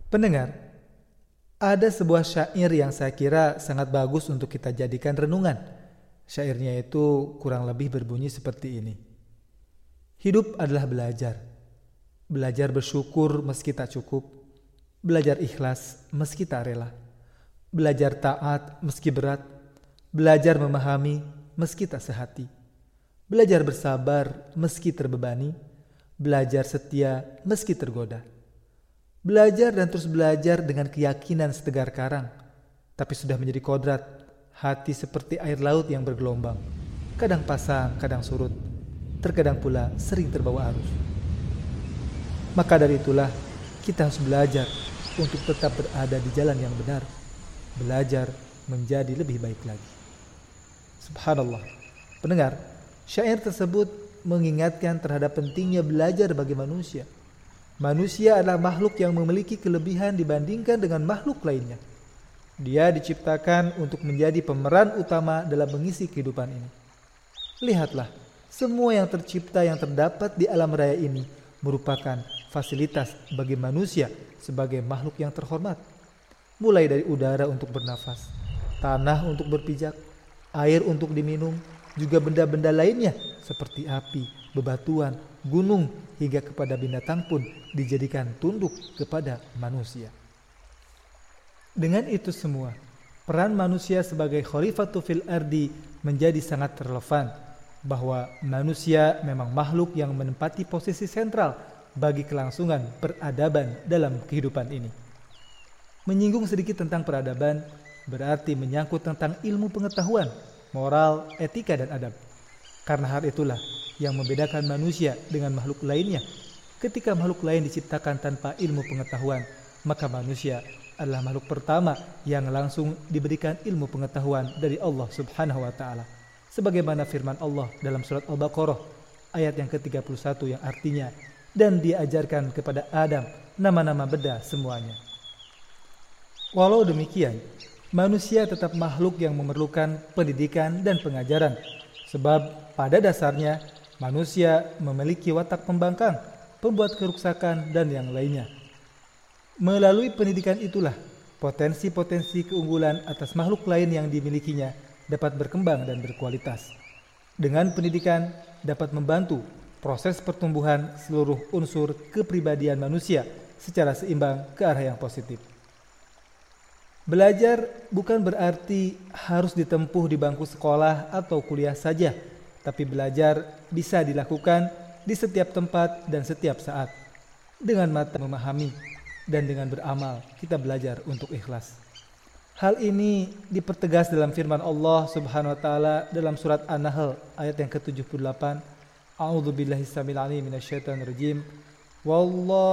Pendengar, ada sebuah syair yang saya kira sangat bagus untuk kita jadikan renungan. Syairnya itu kurang lebih berbunyi seperti ini. Hidup adalah belajar. Belajar bersyukur meski tak cukup. Belajar ikhlas meski tak rela. Belajar taat meski berat. Belajar memahami meski tak sehati. Belajar bersabar meski terbebani. Belajar setia meski tergoda. Belajar dan terus belajar dengan keyakinan setegar karang. Tapi sudah menjadi kodrat. Hati seperti air laut yang bergelombang. Kadang pasang, kadang surut. Terkadang pula sering terbawa arus. Maka dari itulah kita harus belajar untuk tetap berada di jalan yang benar. Belajar menjadi lebih baik lagi. Subhanallah. Pendengar, syair tersebut mengingatkan terhadap pentingnya belajar bagi manusia. Manusia adalah makhluk yang memiliki kelebihan dibandingkan dengan makhluk lainnya. Dia diciptakan untuk menjadi pemeran utama dalam mengisi kehidupan ini. Lihatlah, semua yang tercipta yang terdapat di alam raya ini merupakan fasilitas bagi manusia sebagai makhluk yang terhormat. Mulai dari udara untuk bernafas, tanah untuk berpijak, air untuk diminum, juga benda-benda lainnya seperti api, bebatuan, gunung, hingga kepada binatang pun dijadikan tunduk kepada manusia. Dengan itu semua, peran manusia sebagai khalifatu fil ardi menjadi sangat relevan, bahwa manusia memang makhluk yang menempati posisi sentral bagi kelangsungan peradaban dalam kehidupan ini. Menyinggung sedikit tentang peradaban berarti menyangkut tentang ilmu pengetahuan, moral, etika, dan adab. Karena hal itulah yang membedakan manusia dengan makhluk lainnya. Ketika makhluk lain diciptakan tanpa ilmu pengetahuan, maka manusia adalah makhluk pertama yang langsung diberikan ilmu pengetahuan dari Allah Subhanahu wa taala. Sebagaimana firman Allah dalam surat Al-Baqarah ayat yang ke-31 yang artinya, dan diajarkan kepada Adam nama-nama benda semuanya. Walau demikian, manusia tetap makhluk yang memerlukan pendidikan dan pengajaran. Sebab pada dasarnya manusia memiliki watak pembangkang, pembuat kerusakan, dan yang lainnya. Melalui pendidikan itulah potensi-potensi keunggulan atas makhluk lain yang dimilikinya dapat berkembang dan berkualitas. Dengan pendidikan dapat membantu proses pertumbuhan seluruh unsur kepribadian manusia secara seimbang ke arah yang positif. Belajar bukan berarti harus ditempuh di bangku sekolah atau kuliah saja, tapi belajar bisa dilakukan di setiap tempat dan setiap saat. Dengan mata memahami dan dengan beramal, kita belajar untuk ikhlas. Hal ini dipertegas dalam firman Allah Subhanahu wa taala dalam surat An-Nahl ayat yang ke-78. A'udzubillahi samil alim minasyaitonir rajim. Wallahu